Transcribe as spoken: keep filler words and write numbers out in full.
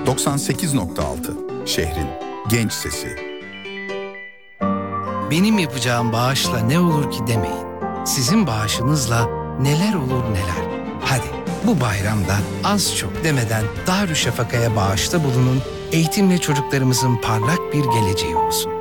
doksan sekiz nokta altı şehrin genç sesi. Benim yapacağım bağışla ne olur ki demeyin. Sizin bağışınızla neler olur neler. Hadi bu bayramda az çok demeden Darüşşafaka'ya bağışta bulunun, eğitimle çocuklarımızın parlak bir geleceği olsun.